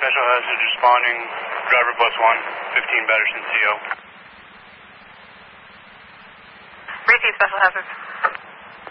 Special Hazards responding. Driver +1, 15 Batterson CO. Repeat Special Hazards.